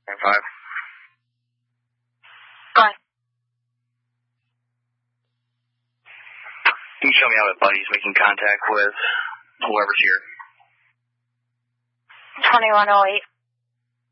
And 5. Bye. Can you show me how that buddy's making contact with whoever's here? 2108.